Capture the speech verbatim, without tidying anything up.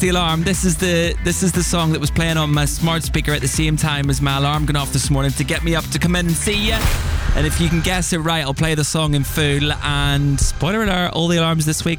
The alarm. This is the this is the song that was playing on my smart speaker at the same time as my alarm going off this morning to get me up to come in and see you. And if you can guess it right, I'll play the song in full. And spoiler alert, all the alarms this week